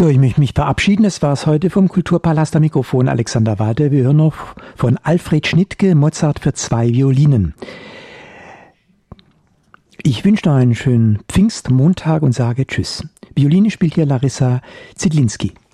So, ich möchte mich verabschieden. Das war es heute vom Kulturpalast am Mikrofon Alexander Wade. Wir hören noch von Alfred Schnittke, Mozart für 2 Violinen. Ich wünsche noch einen schönen Pfingstmontag und sage Tschüss. Violine spielt hier Larissa Zidlinski.